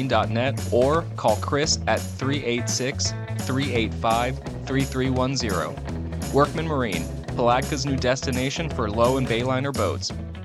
workmanmarine.net or call Chris at 386-385-3310. Workman Marine, Palatka's new destination for low and bayliner boats.